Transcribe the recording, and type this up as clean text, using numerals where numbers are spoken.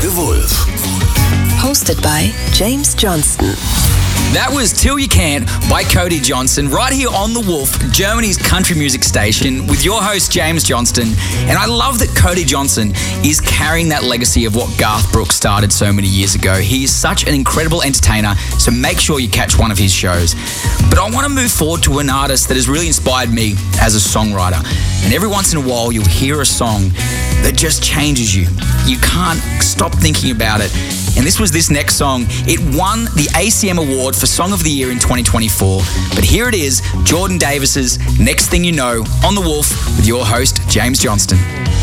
The Wolf. Hosted by James Johnston. That was Till You Can't by Cody Johnson, right here on The Wolf, Germany's country music station, with your host, James Johnston. And I love that Cody Johnson is carrying that legacy of what Garth Brooks started so many years ago. He is such an incredible entertainer, so make sure you catch one of his shows. But I want to move forward to an artist that has really inspired me as a songwriter. And every once in a while, you'll hear a song that just changes you. You can't stop thinking about it. And this was this next song. It won the ACM Award for Song of the Year in 2024. But here it is, Jordan Davis's Next Thing You Know on The Wolf with your host, James Johnston.